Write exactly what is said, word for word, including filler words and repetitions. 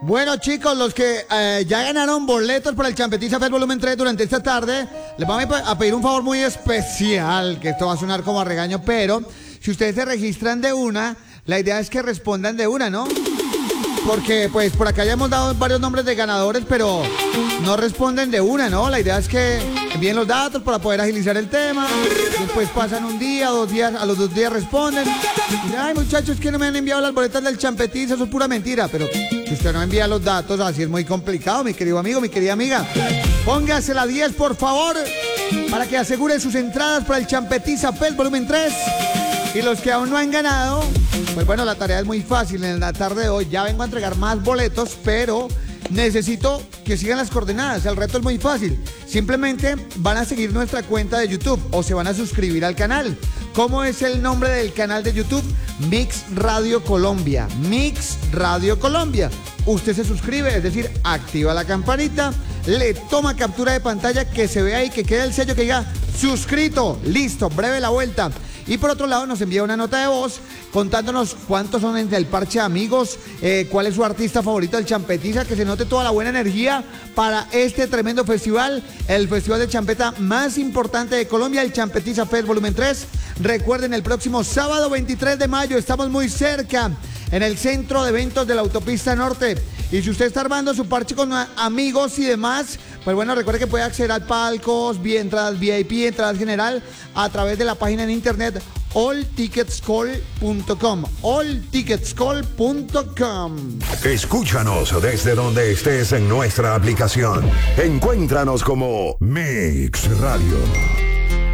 Bueno, chicos, los que eh, ya ganaron boletos para el Champetiza Fest Volumen tres durante esta tarde, les vamos a pedir un favor muy especial, que esto va a sonar como a regaño, pero si ustedes se registran de una, la idea es que respondan de una, ¿no? Porque, pues, por acá ya hemos dado varios nombres de ganadores, pero no responden de una, ¿no? La idea es que envíen los datos para poder agilizar el tema. Después pasan un día, dos días, a los dos días responden. Y dicen, ay, muchachos, que no me han enviado las boletas del Champetiza, eso es pura mentira. Pero si usted no envía los datos, así es muy complicado, mi querido amigo, mi querida amiga. Póngase la diez, por favor, para que asegure sus entradas para el Champetiza Fest Volumen tres. Y los que aún no han ganado, pues bueno, la tarea es muy fácil. En la tarde de hoy ya vengo a entregar más boletos, pero necesito que sigan las coordenadas. El reto es muy fácil. Simplemente van a seguir nuestra cuenta de YouTube o se van a suscribir al canal. ¿Cómo es el nombre del canal de YouTube? Mix Radio Colombia. Mix Radio Colombia. Usted se suscribe, es decir, activa la campanita, le toma captura de pantalla, que se vea ahí, que quede el sello que diga suscrito. Listo, breve la vuelta. Y por otro lado nos envía una nota de voz contándonos cuántos son entre el parche de amigos, eh, cuál es su artista favorito del Champetiza, que se note toda la buena energía para este tremendo festival, el festival de champeta más importante de Colombia, el Champetiza Fest Volumen tres. Recuerden, el próximo sábado veintitrés de mayo, estamos muy cerca, en el centro de eventos de la Autopista Norte. Y si usted está armando su parche con amigos y demás, pues bueno, recuerde que puede acceder al palcos, entradas V I P, entradas general, a través de la página en internet all tickets call punto com. all tickets call punto com. Escúchanos desde donde estés en nuestra aplicación. Encuéntranos como Mix Radio.